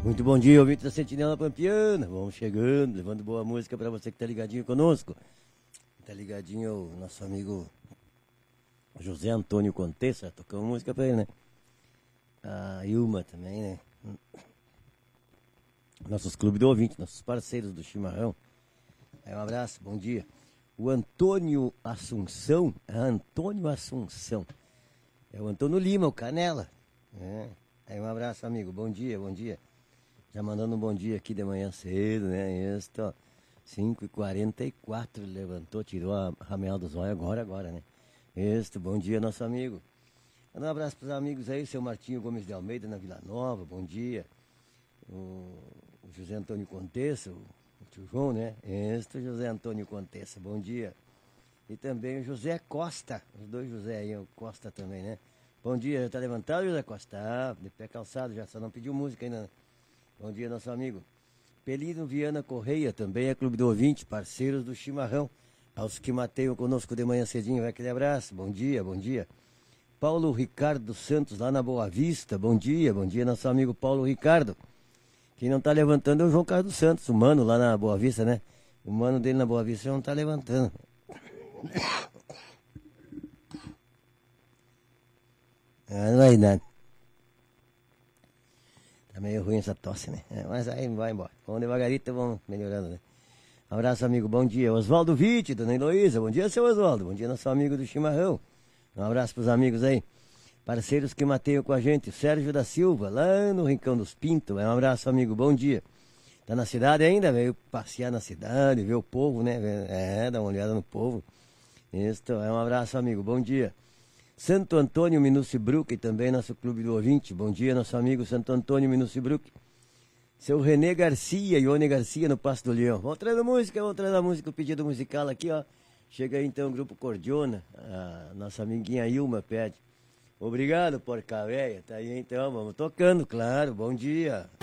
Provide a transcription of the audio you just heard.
Muito bom dia, ouvinte da Sentinela Pampiana. Vamos chegando, levando boa música para você que tá ligadinho conosco. Tá ligadinho o nosso amigo José Antônio Contessa, tocamos música para ele, né? A Ilma também, né? Nossos clubes do ouvinte, nossos parceiros do chimarrão. Aí um abraço, bom dia. O Antônio Assunção, é o Antônio Lima, o Canela. Aí um abraço, amigo, bom dia, bom dia. Já mandando um bom dia aqui de manhã cedo, né? Isso, 5h44, levantou, tirou a ramela dos olhos agora, né? Isso, bom dia, nosso amigo. Manda um abraço para os amigos aí, seu Martinho Gomes de Almeida, na Vila Nova, bom dia. O José Antônio Contessa, o tio João, né? Isso, José Antônio Contessa, bom dia. E também o José Costa, os dois José aí, o Costa também, né? Bom dia, já tá levantado, José Costa? Tá, de pé calçado, já só não pediu música ainda, né? Bom dia, nosso amigo. Pelino Viana Correia, também é Clube do Ouvinte, parceiros do chimarrão. Aos que mateiam conosco de manhã cedinho, vai aquele abraço. Bom dia, bom dia. Paulo Ricardo Santos, lá na Boa Vista. Bom dia, nosso amigo Paulo Ricardo. Quem não tá levantando é o João Carlos Santos, o mano lá na Boa Vista, né? O mano dele na Boa Vista já não tá levantando. Não vai nada. Tá meio ruim essa tosse, né? Mas aí vai embora. Vamos devagarito, vamos melhorando, né? Abraço, amigo. Bom dia. Oswaldo Vitti, dona Heloísa. Bom dia, seu Oswaldo. Bom dia, nosso amigo do chimarrão. Um abraço pros amigos aí. Parceiros que mateiam com a gente. O Sérgio da Silva, lá no Rincão dos Pintos. Um abraço, amigo. Bom dia. Tá na cidade ainda? Veio passear na cidade, ver o povo, né? Dá uma olhada no povo. Isso, um abraço, amigo. Bom dia. Santo Antônio Minuci Bruck, também nosso clube do ouvinte. Bom dia, nosso amigo Santo Antônio Minuci Bruck. Seu Renê Garcia, Ione Garcia no Passo do Leão. Vamos trazer a música, o pedido musical aqui, ó. Chega aí então o grupo Cordiona, a nossa amiguinha Ilma pede. Obrigado, porca véia. Tá aí então, vamos tocando, claro. Bom dia.